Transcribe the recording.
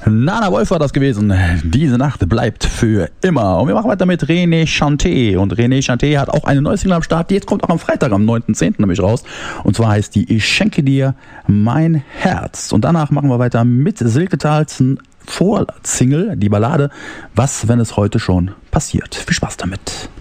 Nana Wolf war das gewesen. Diese Nacht bleibt für immer. Und wir machen weiter mit René Chanté. Und René Chanté hat auch eine neue Single am Start. Die jetzt kommt auch am Freitag, am 9.10. nämlich raus. Und zwar heißt die Ich schenke dir mein Herz. Und danach machen wir weiter mit Silke Tals Vorsingle, die Ballade Was, wenn es heute schon passiert. Viel Spaß damit.